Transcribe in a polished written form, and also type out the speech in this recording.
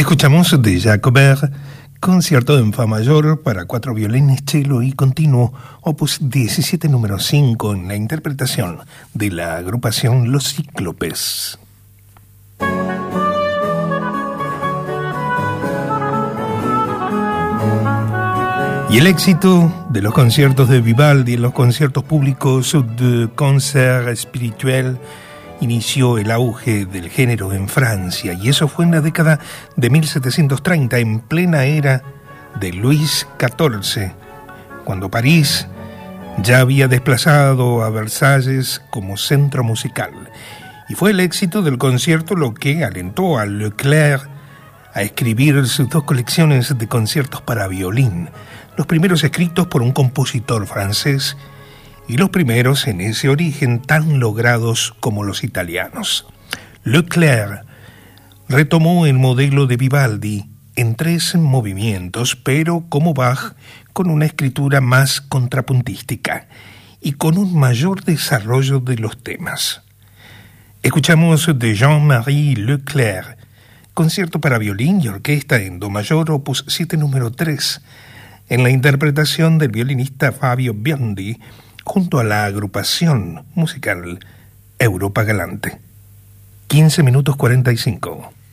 Escuchamos de Jacobert, concierto en fa mayor para 4 violines, cello y continuo, opus 17 número 5, en la interpretación de la agrupación Los Cíclopes. Y el éxito de los conciertos de Vivaldi en los conciertos públicos de concert espirituel inició el auge del género en Francia, y eso fue en la década de 1730, en plena era de Luis XIV, cuando París ya había desplazado a Versalles como centro musical. Y fue el éxito del concierto lo que alentó a Leclerc a escribir sus 2 colecciones de conciertos para violín, los primeros escritos por un compositor francés y los primeros en ese origen tan logrados como los italianos. Leclerc retomó el modelo de Vivaldi en 3 movimientos, pero como Bach, con una escritura más contrapuntística y con un mayor desarrollo de los temas. Escuchamos de Jean-Marie Leclerc, concierto para violín y orquesta en do mayor, opus 7 número 3, en la interpretación del violinista Fabio Biondi, junto a la agrupación musical Europa Galante. 15 minutos 45.